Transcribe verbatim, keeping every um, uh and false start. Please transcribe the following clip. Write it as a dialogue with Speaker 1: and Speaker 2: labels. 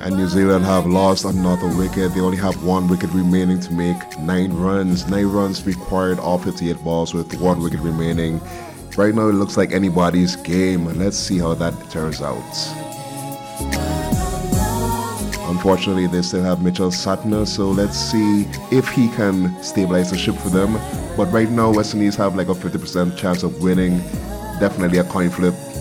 Speaker 1: And New Zealand have lost another wicket. They only have one wicket remaining to make nine runs. Nine runs required all fifty-eight balls with one wicket remaining. Right now it looks like anybody's game. Let's see how that turns out. Unfortunately, they still have Mitchell Satner, so let's see if he can stabilize the ship for them. But right now, West Indies have like a fifty percent chance of winning. Definitely a coin flip.